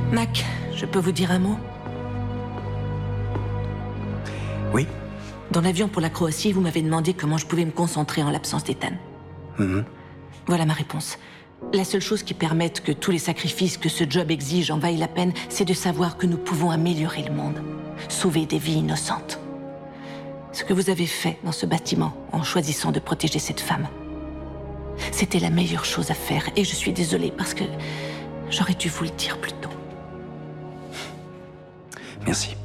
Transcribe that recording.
Mac, je peux vous dire un mot? Oui. Dans l'avion pour la Croatie, vous m'avez demandé comment je pouvais me concentrer en l'absence d'Ethan. Voilà ma réponse. La seule chose qui permette que tous les sacrifices que ce job exige en vaillent la peine, c'est de savoir que nous pouvons améliorer le monde, sauver des vies innocentes. Ce que vous avez fait dans ce bâtiment en choisissant de protéger cette femme, c'était la meilleure chose à faire et je suis désolée parce que j'aurais dû vous le dire plus tôt. Merci.